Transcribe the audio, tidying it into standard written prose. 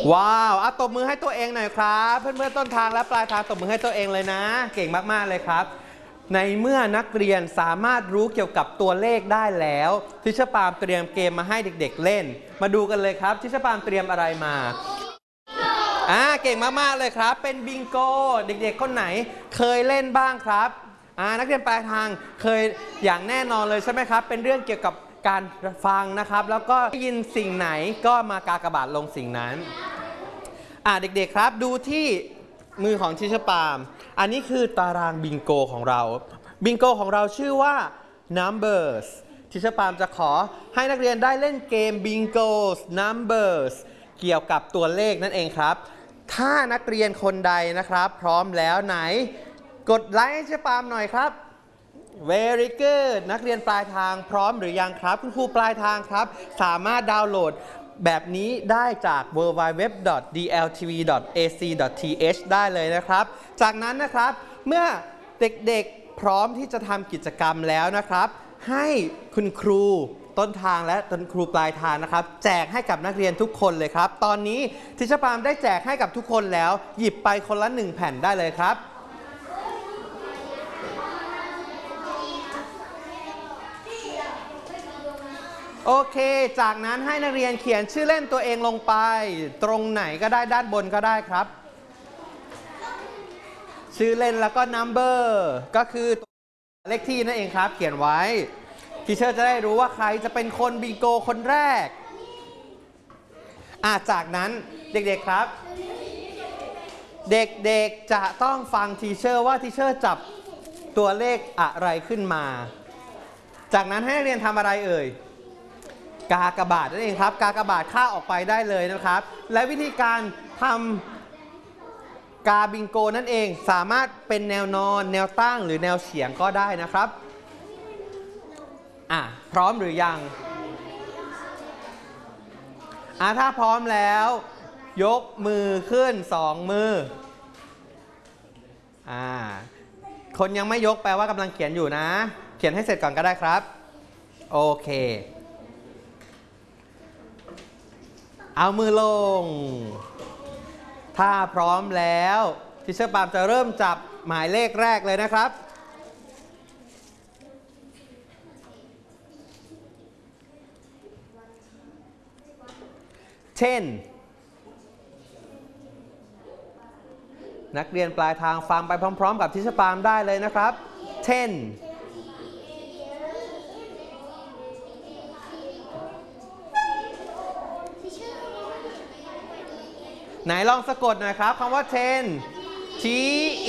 ว้าวตบมือให้ตัวเองหน่อยครับเพื่อนๆต้นทางและปลายทางตบมือให้ตัวเองเลยนะเก่งมากๆเลยครับในเมื่อนักเรียนสามารถรู้เกี่ยวกับตัวเลขได้แล้วทิชปามเตรียมเกมมาให้เด็กๆเล่นมาดูกันเลยครับทิชปามเตรียมอะไรมาเก่งมากๆเลยครับเป็นบิงโกเด็กๆคนไหนเคยเล่นบ้างครับนักเรียนปลายทางเคยอย่างแน่นอนเลยใช่ไหมครับเป็นเรื่องเกี่ยวกับการฟังนะครับแล้วก็ได้ยินสิ่งไหนก็มากากบาทลงสิ่งนั้นเด็กๆครับดูที่มือของทิชปามอันนี้คือตารางบิงโกของเราบิงโกของเราชื่อว่า numbers ทิชปามจะขอให้นักเรียนได้เล่นเกม bingo numbers เกี่ยวกับตัวเลขนั่นเองครับถ้านักเรียนคนใดนะครับพร้อมแล้วไหนกดไลค์ให้ทิชปามหน่อยครับ Very good นักเรียนปลายทางพร้อมหรือยังครับคุณครูปลายทางครับสามารถดาวน์โหลดแบบนี้ได้จาก www.dltv.ac.th ได้เลยนะครับจากนั้นนะครับเมื่อเด็กๆพร้อมที่จะทำกิจกรรมแล้วนะครับให้คุณครูต้นทางและต้นครูปลายทางนะครับแจกให้กับนักเรียนทุกคนเลยครับตอนนี้ทิชปามได้แจกให้กับทุกคนแล้วหยิบไปคนละ1แผ่นได้เลยครับโอเคจากนั้นให้นักเรียนเขียนชื่อเล่นตัวเองลงไปตรงไหนก็ได้ด้านบนก็ได้ครับชื่อเล่นแล้วก็ number ก็คือเลขที่นั่นเองครับเขียนไว้ทีเชอร์จะได้รู้ว่าใครจะเป็นคนบิงโกคนแรกจากนั้นเด็กๆครับเด็กๆจะต้องฟังทีเชอร์ว่าทีเชอร์จับตัวเลขอะไรขึ้นมาจากนั้นให้นักเรียนทำอะไรเอ่ยกากบาทนั่นเองครับกากบาทค่าออกไปได้เลยนะครับและวิธีการทำกาบิงโกนั่นเองสามารถเป็นแนวนอนแนวตั้งหรือแนวเฉียงก็ได้นะครับพร้อมหรือยังถ้าพร้อมแล้วยกมือขึ้น2มือคนยังไม่ยกแปลว่ากำลังเขียนอยู่นะเขียนให้เสร็จก่อนก็ได้ครับโอเคเอามือลงถ้าพร้อมแล้วทิชเชอร์ปามจะเริ่มจับหมายเลขแรกเลยนะครับเช่นนักเรียนปลายทางฟังไปพร้อมๆกับทิชเชอร์ปามได้เลยนะครับเช่นไหนลองสะกดหน่อยครับคำว่า 10 T